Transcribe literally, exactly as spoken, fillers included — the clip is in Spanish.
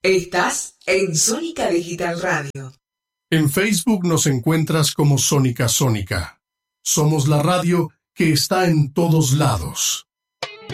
Estás en Sónica Digital Radio. En Facebook nos encuentras como Sónica Sónica. Somos la radio que está en todos lados.